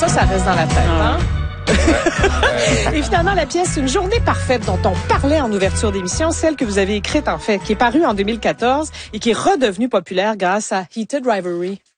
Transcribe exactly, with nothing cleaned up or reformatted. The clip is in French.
Ça, ça reste dans la tête, hein? Et finalement, la pièce Une journée parfaite dont on parlait en ouverture d'émission, celle que vous avez écrite en fait, qui est parue en deux mille quatorze et qui est redevenue populaire grâce à Heated Rivalry.